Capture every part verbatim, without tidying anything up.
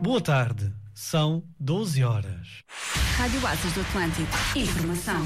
Boa tarde, são doze horas. Rádio Oásis do Atlântico. Informação.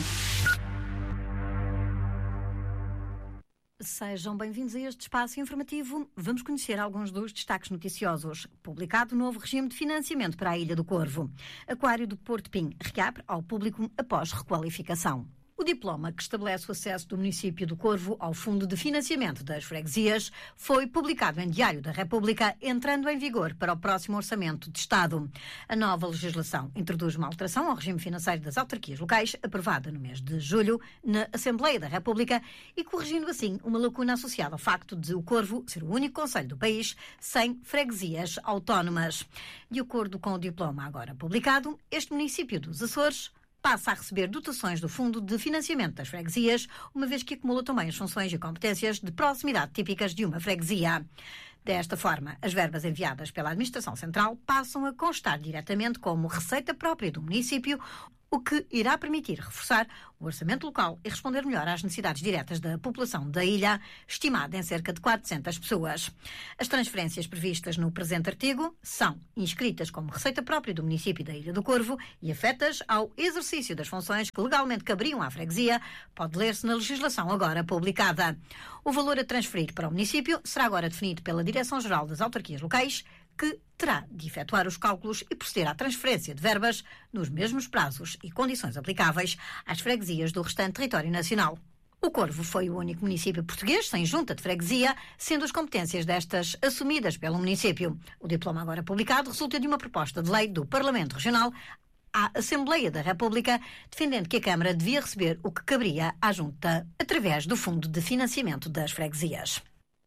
Sejam bem-vindos a este espaço informativo. Vamos conhecer alguns dos destaques noticiosos. Publicado novo regime de financiamento para a Ilha do Corvo. Aquário do Porto Pim reabre ao público após requalificação. O diploma que estabelece o acesso do município do Corvo ao Fundo de Financiamento das Freguesias foi publicado em Diário da República, entrando em vigor para o próximo Orçamento de Estado. A nova legislação introduz uma alteração ao regime financeiro das autarquias locais, aprovada no mês de julho na Assembleia da República, e corrigindo assim uma lacuna associada ao facto de o Corvo ser o único concelho do país sem freguesias autónomas. De acordo com o diploma agora publicado, este município dos Açores passa a receber dotações do Fundo de Financiamento das Freguesias, uma vez que acumula também as funções e competências de proximidade típicas de uma freguesia. Desta forma, as verbas enviadas pela Administração Central passam a constar diretamente como receita própria do município, o que irá permitir reforçar o orçamento local e responder melhor às necessidades diretas da população da ilha, estimada em cerca de quatrocentas pessoas. As transferências previstas no presente artigo são inscritas como receita própria do município da Ilha do Corvo e afetas ao exercício das funções que legalmente cabriam à freguesia, pode ler-se na legislação agora publicada. O valor a transferir para o município será agora definido pela Direção-Geral das Autarquias Locais, que terá de efetuar os cálculos e proceder à transferência de verbas nos mesmos prazos e condições aplicáveis às freguesias do restante território nacional. O Corvo foi o único município português sem junta de freguesia, sendo as competências destas assumidas pelo município. O diploma agora publicado resulta de uma proposta de lei do Parlamento Regional à Assembleia da República, defendendo que a Câmara devia receber o que cabria à junta através do Fundo de Financiamento das Freguesias.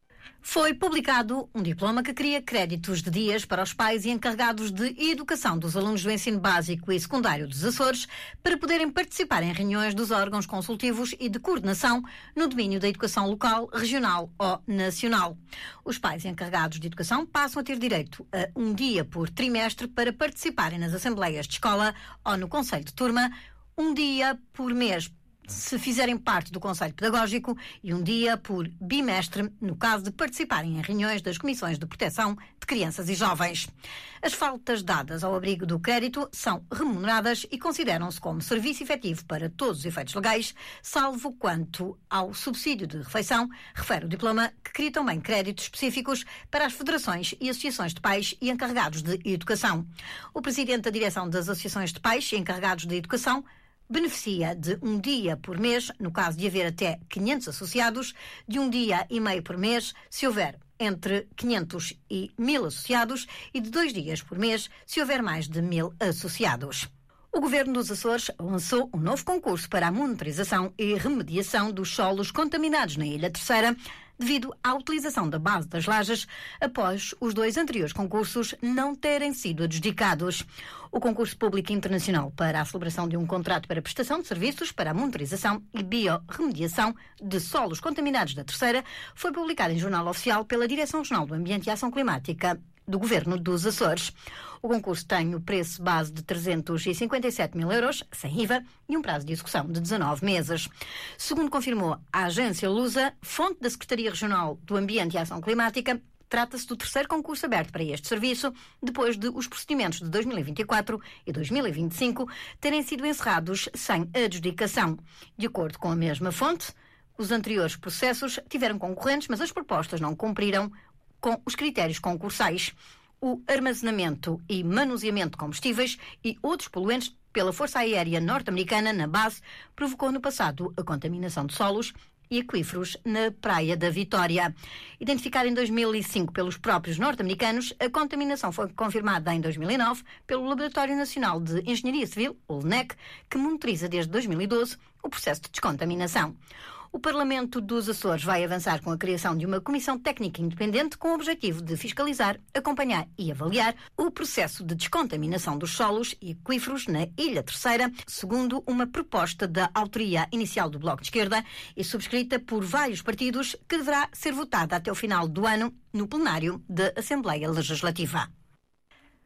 Foi publicado um diploma que cria créditos de dias para os pais e encarregados de educação dos alunos do ensino básico e secundário dos Açores para poderem participar em reuniões dos órgãos consultivos e de coordenação no domínio da educação local, regional ou nacional. Os pais e encarregados de educação passam a ter direito a um dia por trimestre para participarem nas assembleias de escola ou no conselho de turma, um dia por mês se fizerem parte do Conselho Pedagógico e um dia por bimestre, no caso de participarem em reuniões das Comissões de Proteção de Crianças e Jovens. As faltas dadas ao abrigo do crédito são remuneradas e consideram-se como serviço efetivo para todos os efeitos legais, salvo quanto ao subsídio de refeição, refere o diploma, que cria também créditos específicos para as federações e associações de pais e encarregados de educação. O presidente da direção das associações de pais e encarregados de educação beneficia de um dia por mês, no caso de haver até quinhentos associados, de um dia e meio por mês, se houver entre quinhentos e mil associados, e de dois dias por mês, se houver mais de mil associados. O Governo dos Açores lançou um novo concurso para a monitorização e remediação dos solos contaminados na Ilha Terceira, devido à utilização da base das lajes após os dois anteriores concursos não terem sido adjudicados. O concurso público internacional para a celebração de um contrato para prestação de serviços para a monitorização e biorremediação de solos contaminados da Terceira foi publicado em Jornal Oficial pela Direção Regional do Ambiente e Ação Climática do Governo dos Açores. O concurso tem o preço base de trezentos e cinquenta e sete mil euros, sem I V A, e um prazo de execução de dezanove meses. Segundo confirmou a agência Lusa, fonte da Secretaria Regional do Ambiente e Ação Climática, trata-se do terceiro concurso aberto para este serviço, depois de os procedimentos de dois mil e vinte e quatro e dois mil e vinte e cinco terem sido encerrados sem adjudicação. De acordo com a mesma fonte, os anteriores processos tiveram concorrentes, mas as propostas não cumpriram com os critérios concursais. O armazenamento e manuseamento de combustíveis e outros poluentes pela Força Aérea Norte-Americana na base provocou no passado a contaminação de solos e aquíferos na Praia da Vitória. Identificada em dois mil e cinco pelos próprios norte-americanos, a contaminação foi confirmada em dois mil e nove pelo Laboratório Nacional de Engenharia Civil, o L N E C, que monitoriza desde dois mil e doze o processo de descontaminação. O Parlamento dos Açores vai avançar com a criação de uma comissão técnica independente com o objetivo de fiscalizar, acompanhar e avaliar o processo de descontaminação dos solos e aquíferos na Ilha Terceira, segundo uma proposta da autoria inicial do Bloco de Esquerda e subscrita por vários partidos, que deverá ser votada até o final do ano no plenário da Assembleia Legislativa.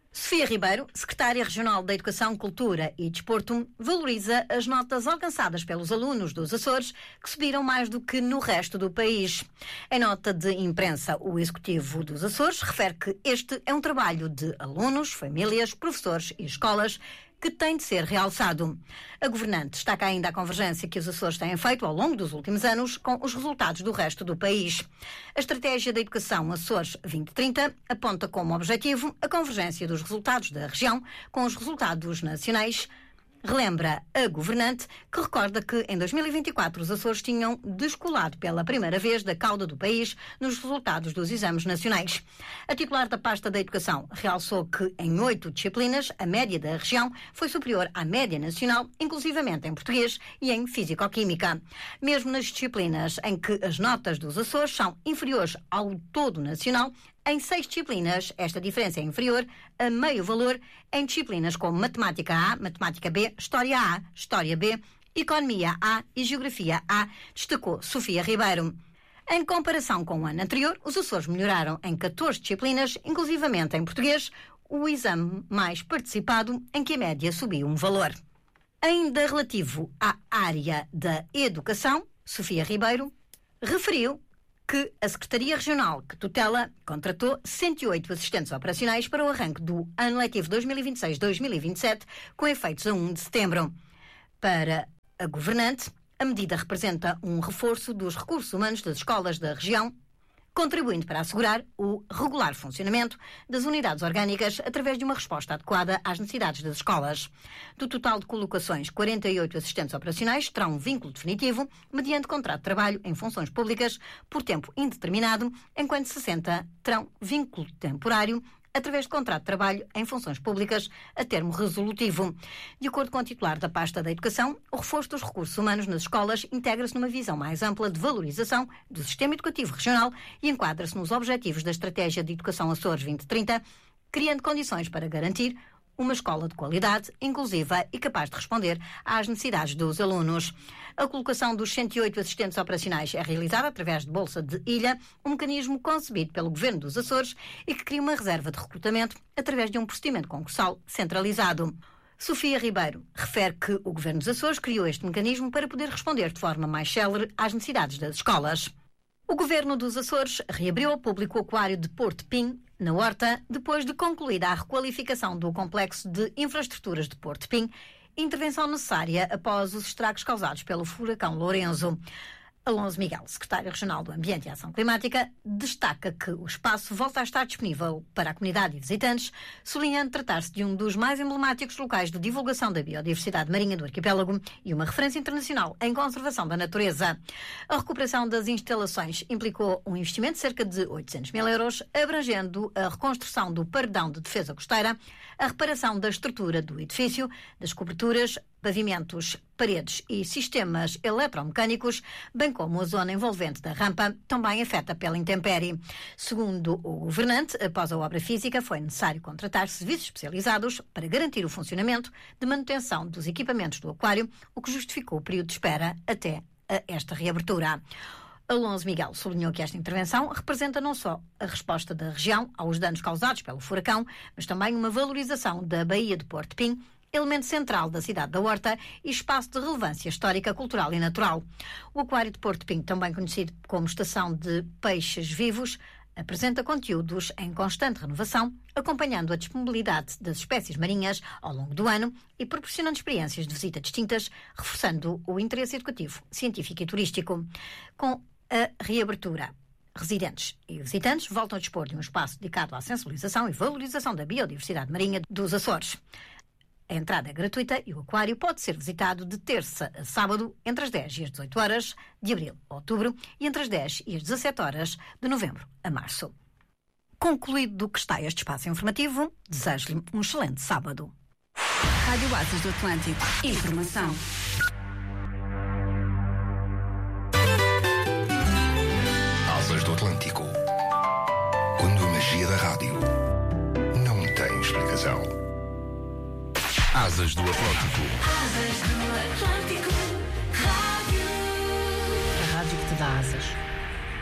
Sofia Ribeiro, secretária regional da Educação, Cultura e Desporto, valoriza as notas alcançadas pelos alunos dos Açores, que subiram mais do que no resto do país. Em nota de imprensa, o Executivo dos Açores refere que este é um trabalho de alunos, famílias, professores e escolas que tem de ser realçado. A governante destaca ainda a convergência que os Açores têm feito ao longo dos últimos anos com os resultados do resto do país. A Estratégia da Educação Açores vinte trinta aponta como objetivo a convergência dos resultados da região com os resultados nacionais. Relembra a governante, que recorda que em dois mil e vinte e quatro os Açores tinham descolado pela primeira vez da cauda do país nos resultados dos exames nacionais. A titular da pasta da Educação realçou que em oito disciplinas a média da região foi superior à média nacional, inclusivamente em português e em físico-química. Mesmo nas disciplinas em que as notas dos Açores são inferiores ao todo nacional, em seis disciplinas, esta diferença é inferior a meio valor em disciplinas como Matemática A, Matemática B, História A, História B, Economia A e Geografia A, destacou Sofia Ribeiro. Em comparação com o ano anterior, os Açores melhoraram em catorze disciplinas, inclusivamente em português, o exame mais participado, em que a média subiu um valor. Ainda relativo à área da educação, Sofia Ribeiro referiu que a Secretaria Regional que tutela contratou cento e oito assistentes operacionais para o arranque do ano letivo dois mil e vinte e seis dois mil e vinte e sete, com efeitos a primeiro de setembro. Para a governante, a medida representa um reforço dos recursos humanos das escolas da região, contribuindo para assegurar o regular funcionamento das unidades orgânicas através de uma resposta adequada às necessidades das escolas. Do total de colocações, quarenta e oito assistentes operacionais terão um vínculo definitivo mediante contrato de trabalho em funções públicas por tempo indeterminado, enquanto sessenta terão vínculo temporário através de contrato de trabalho em funções públicas a termo resolutivo. De acordo com o titular da pasta da Educação, o reforço dos recursos humanos nas escolas integra-se numa visão mais ampla de valorização do sistema educativo regional e enquadra-se nos objetivos da Estratégia de Educação Açores vinte trinta, criando condições para garantir uma escola de qualidade, inclusiva e capaz de responder às necessidades dos alunos. A colocação dos cento e oito assistentes operacionais é realizada através de Bolsa de Ilha, um mecanismo concebido pelo Governo dos Açores e que cria uma reserva de recrutamento através de um procedimento concursal centralizado. Sofia Ribeiro refere que o Governo dos Açores criou este mecanismo para poder responder de forma mais célere às necessidades das escolas. O Governo dos Açores reabriu ao público o aquário de Porto Pim, na Horta, depois de concluída a requalificação do complexo de infraestruturas de Porto Pim, intervenção necessária após os estragos causados pelo furacão Lourenço. Alonso Miguel, secretário regional do Ambiente e Ação Climática, destaca que o espaço volta a estar disponível para a comunidade e visitantes, sublinhando tratar-se de um dos mais emblemáticos locais de divulgação da biodiversidade marinha do arquipélago e uma referência internacional em conservação da natureza. A recuperação das instalações implicou um investimento de cerca de oitocentos mil euros, abrangendo a reconstrução do paredão de defesa costeira, a reparação da estrutura do edifício, das coberturas, pavimentos, paredes e sistemas eletromecânicos, bem como a zona envolvente da rampa, também afeta pela intempérie. Segundo o governante, após a obra física, foi necessário contratar serviços especializados para garantir o funcionamento de manutenção dos equipamentos do aquário, o que justificou o período de espera até a esta reabertura. Alonso Miguel sublinhou que esta intervenção representa não só a resposta da região aos danos causados pelo furacão, mas também uma valorização da Baía de Porto Pim, elemento central da cidade da Horta e espaço de relevância histórica, cultural e natural. O Aquário de Porto Pim, também conhecido como Estação de Peixes Vivos, apresenta conteúdos em constante renovação, acompanhando a disponibilidade das espécies marinhas ao longo do ano e proporcionando experiências de visita distintas, reforçando o interesse educativo, científico e turístico. Com a reabertura, residentes e visitantes voltam a dispor de um espaço dedicado à sensibilização e valorização da biodiversidade marinha dos Açores. A entrada é gratuita e o aquário pode ser visitado de terça a sábado, entre as dez e as dezoito horas, de abril a outubro, e entre as dez e as dezassete horas, de novembro a março. Concluído o que está este espaço informativo, desejo-lhe um excelente sábado. Rádio Asas do Atlântico. Informação. Asas do Atlântico. Quando a magia da rádio não tem explicação. Asas do Atlântico. Asas do Atlântico. Rádio. A rádio que te dá asas.